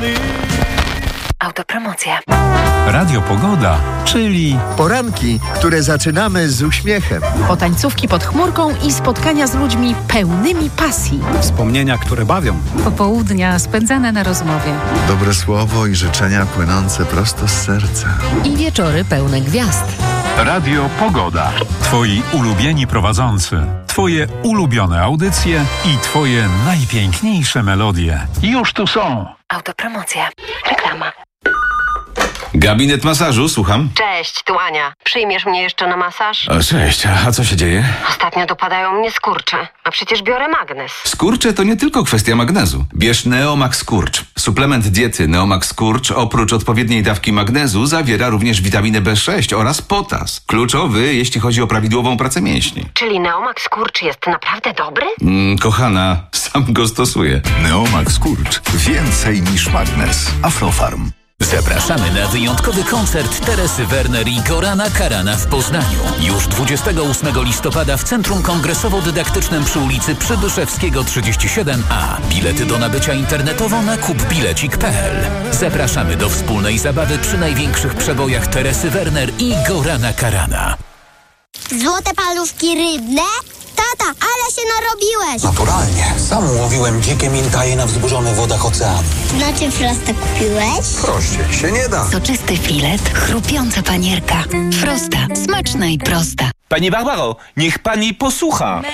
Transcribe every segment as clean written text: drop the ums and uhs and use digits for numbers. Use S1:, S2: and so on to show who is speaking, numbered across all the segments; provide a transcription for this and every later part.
S1: opony.
S2: Autopromocja.
S3: Radio Pogoda, czyli
S4: poranki, które zaczynamy z uśmiechem.
S5: Potańcówki pod chmurką i spotkania z ludźmi pełnymi pasji.
S3: wspomnienia, które bawią.
S6: Popołudnia spędzane na rozmowie.
S7: Dobre słowo i życzenia płynące prosto z serca.
S8: I wieczory pełne gwiazd.
S3: Radio Pogoda. Twoi ulubieni prowadzący, twoje ulubione audycje i twoje najpiękniejsze melodie. Już tu są.
S2: Autopromocja. Reklama.
S9: Gabinet masażu, słucham.
S2: Cześć, tu Ania. Przyjmiesz mnie jeszcze na masaż?
S9: O, cześć, a co się dzieje?
S2: Ostatnio dopadają mnie skurcze, a przecież biorę magnez.
S9: Skurcze to nie tylko kwestia magnezu. Bierz Neomax Skurcz. Suplement diety Neomax Skurcz oprócz odpowiedniej dawki magnezu zawiera również witaminę B6 oraz potas. Kluczowy, jeśli chodzi o prawidłową pracę mięśni.
S2: Czyli Neomax Skurcz jest naprawdę dobry?
S9: Kochana, sam go stosuję.
S7: Neomax Skurcz. Więcej niż magnez. Aflofarm.
S10: Zapraszamy na wyjątkowy koncert Teresy Werner i Gorana Karana w Poznaniu. Już 28 listopada w Centrum Kongresowo-Dydaktycznym przy ulicy Przybyszewskiego 37A. Bilety do nabycia internetowo na kupbilecik.pl. Zapraszamy do wspólnej zabawy przy największych przebojach Teresy Werner i Gorana Karana.
S11: Złote paluszki rybne? Tata, ale się narobiłeś!
S12: Naturalnie. Sam łowiłem dzikie mintaje na wzburzonych wodach oceanu.
S11: Znaczy Frosta kupiłeś?
S12: Prościej się nie da.
S8: Soczysty filet, chrupiąca panierka. Frosta, smaczna i prosta.
S1: Pani Barbaro, niech pani posłucha.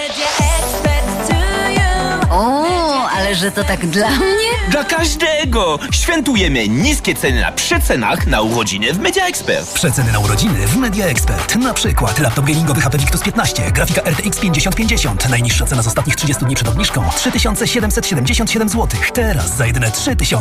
S8: O, ale że to tak dla mnie?
S1: Dla każdego! Świętujemy niskie ceny na przecenach na urodziny w Media Expert.
S13: Przeceny na urodziny w Media Expert. Na przykład laptop gamingowy HP Victus 15, grafika RTX 5050. Najniższa cena z ostatnich 30 dni przed obniżką 3777 zł. Teraz za jedyne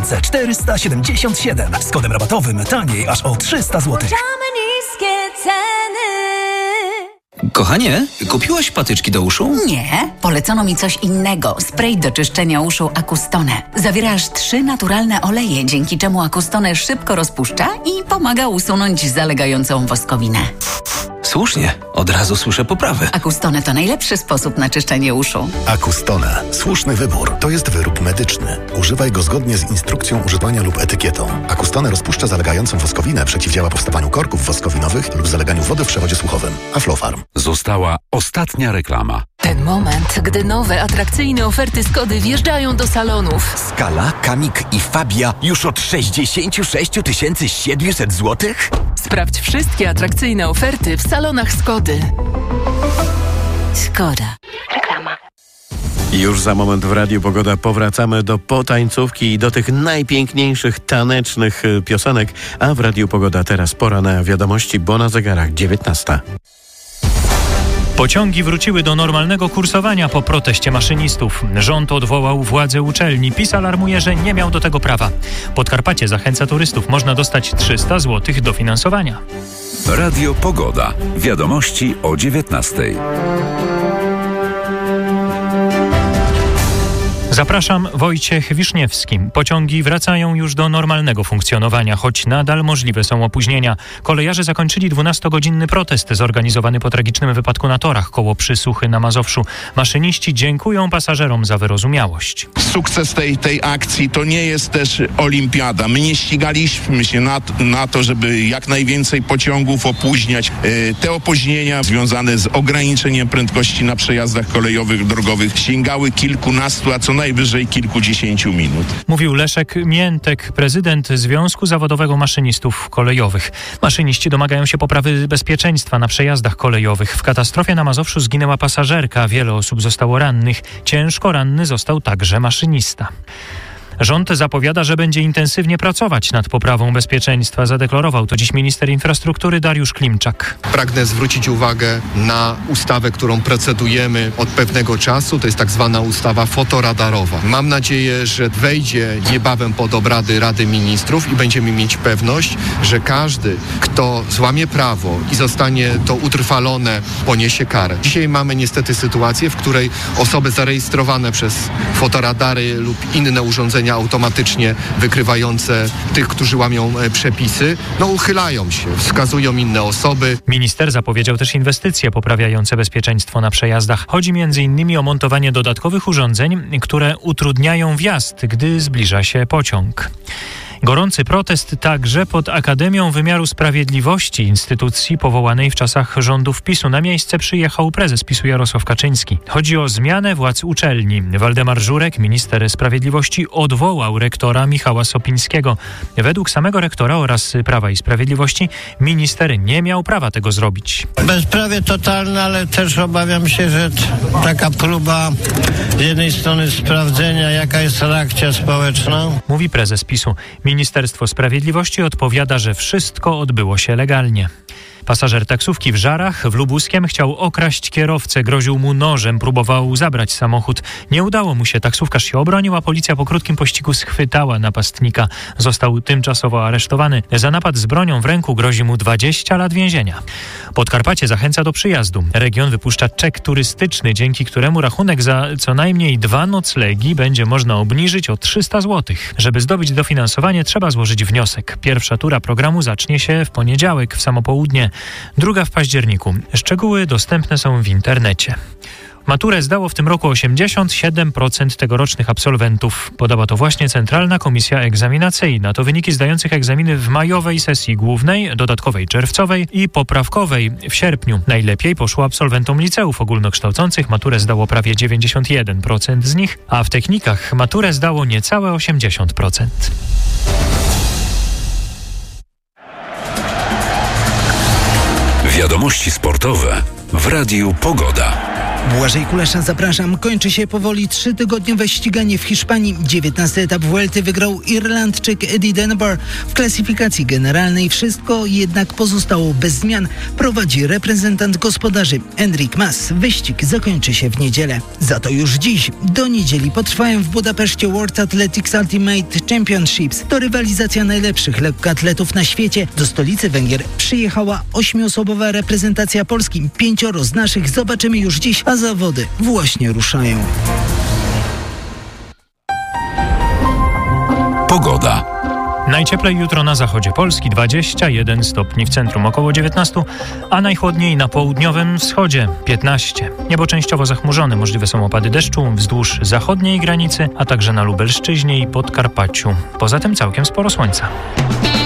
S13: 3477. Z kodem rabatowym taniej aż o 300 zł.
S14: niskie ceny.
S10: Kochanie, kupiłaś patyczki do uszu?
S8: Nie, polecono mi coś innego. Spray do czyszczenia uszu Acustone. Zawiera aż 3 naturalne oleje, dzięki czemu Acustone szybko rozpuszcza i pomaga usunąć zalegającą woskowinę.
S10: Słusznie, od razu słyszę poprawę.
S8: Acustone to najlepszy sposób na czyszczenie uszu.
S15: Acustone. Słuszny wybór. To jest wyrób medyczny. Używaj go zgodnie z instrukcją używania lub etykietą. Acustone rozpuszcza zalegającą woskowinę, przeciwdziała powstawaniu korków woskowinowych lub zaleganiu wody w przewodzie słuchowym. Aflofarm.
S3: Została ostatnia reklama.
S6: Ten moment, gdy nowe, atrakcyjne oferty Skody wjeżdżają do salonów.
S16: Skala, Kamik i Fabia już od 66 700 zł?
S6: Sprawdź wszystkie atrakcyjne oferty w salonach Skody.
S8: Skoda.
S2: Reklama.
S17: Już za moment w Radiu Pogoda powracamy do potańcówki i do tych najpiękniejszych tanecznych piosenek, a w Radiu Pogoda teraz pora na wiadomości, bo na zegarach 19.
S18: Pociągi wróciły do normalnego kursowania po proteście maszynistów. Rząd odwołał władze uczelni. PiS alarmuje, że nie miał do tego prawa. Podkarpacie zachęca turystów. Można dostać 300 zł dofinansowania.
S3: Radio Pogoda. Wiadomości o 19.
S18: Zapraszam, Wojciech Wiszniewski. Pociągi wracają już do normalnego funkcjonowania, choć nadal możliwe są opóźnienia. Kolejarze zakończyli 12-godzinny protest zorganizowany po tragicznym wypadku na torach koło Przysuchy na Mazowszu. Maszyniści dziękują pasażerom za wyrozumiałość.
S19: Sukces tej akcji to nie jest też olimpiada. My nie ścigaliśmy się na to, żeby jak najwięcej pociągów opóźniać. Te opóźnienia związane z ograniczeniem prędkości na przejazdach kolejowych, drogowych sięgały kilkunastu, a co najwyżej kilkudziesięciu minut.
S18: Mówił Leszek Miętek, prezydent Związku Zawodowego Maszynistów Kolejowych. Maszyniści domagają się poprawy bezpieczeństwa na przejazdach kolejowych. W katastrofie na Mazowszu zginęła pasażerka, wiele osób zostało rannych. Ciężko ranny został także maszynista. Rząd zapowiada, że będzie intensywnie pracować nad poprawą bezpieczeństwa. Zadeklarował to dziś minister infrastruktury Dariusz Klimczak.
S20: Pragnę zwrócić uwagę na ustawę, którą procedujemy od pewnego czasu. To jest tak zwana ustawa fotoradarowa. Mam nadzieję, że wejdzie niebawem pod obrady Rady Ministrów i będziemy mieć pewność, że każdy, kto złamie prawo i zostanie to utrwalone, poniesie karę. Dzisiaj mamy niestety sytuację, w której osoby zarejestrowane przez fotoradary lub inne urządzenia automatycznie wykrywające tych, którzy łamią przepisy, uchylają się, wskazują inne osoby.
S18: Minister zapowiedział też inwestycje poprawiające bezpieczeństwo na przejazdach. Chodzi m.in. o montowanie dodatkowych urządzeń, które utrudniają wjazd, gdy zbliża się pociąg. Gorący protest także pod Akademią Wymiaru Sprawiedliwości, instytucji powołanej w czasach rządów PiS-u. Na miejsce przyjechał prezes PiS-u Jarosław Kaczyński. Chodzi o zmianę władz uczelni. Waldemar Żurek, minister sprawiedliwości, odwołał rektora Michała Sopińskiego. Według samego rektora oraz Prawa i Sprawiedliwości minister nie miał prawa tego zrobić.
S21: Bezprawie totalne, ale też obawiam się, że taka próba z jednej strony sprawdzenia, jaka jest reakcja społeczna.
S18: Mówi prezes PiS-u. Ministerstwo Sprawiedliwości odpowiada, że wszystko odbyło się legalnie. Pasażer taksówki w Żarach w Lubuskiem chciał okraść kierowcę, groził mu nożem, próbował zabrać samochód. Nie udało mu się, taksówkarz się obronił, a policja po krótkim pościgu schwytała napastnika. Został tymczasowo aresztowany. Za napad z bronią w ręku grozi mu 20 lat więzienia. Podkarpacie zachęca do przyjazdu. Region wypuszcza czek turystyczny, dzięki któremu rachunek za co najmniej 2 noclegi będzie można obniżyć o 300 zł. Żeby zdobyć dofinansowanie, trzeba złożyć wniosek. Pierwsza tura programu zacznie się w poniedziałek w samo południe. Druga w październiku. Szczegóły dostępne są w internecie. Maturę zdało w tym roku 87% tegorocznych absolwentów. Podała to właśnie Centralna Komisja Egzaminacyjna. To wyniki zdających egzaminy w majowej sesji głównej, dodatkowej czerwcowej i poprawkowej w sierpniu. Najlepiej poszło absolwentom liceów ogólnokształcących. Maturę zdało prawie 91% z nich, a w technikach maturę zdało niecałe 80%.
S3: Wiadomości sportowe w Radiu Pogoda.
S22: Błażej Kulesza, zapraszam. Kończy się powoli 3-tygodniowe ściganie w Hiszpanii. 19. etap Vuelty wygrał Irlandczyk Eddie Dunbar. W klasyfikacji generalnej wszystko jednak pozostało bez zmian. Prowadzi reprezentant gospodarzy Enric Mas. Wyścig zakończy się w niedzielę. Za to już dziś, do niedzieli, potrwają w Budapeszcie World Athletics Ultimate Championships. To rywalizacja najlepszych lekkoatletów na świecie. Do stolicy Węgier przyjechała 8-osobowa reprezentacja Polski. 5 z naszych zobaczymy już dziś, a zawody właśnie ruszają.
S3: Pogoda.
S18: Najcieplej jutro na zachodzie Polski 21 stopni, w centrum około 19, a najchłodniej na południowym wschodzie 15. Niebo częściowo zachmurzone, możliwe są opady deszczu wzdłuż zachodniej granicy, a także na Lubelszczyźnie i Podkarpaciu. Poza tym całkiem sporo słońca.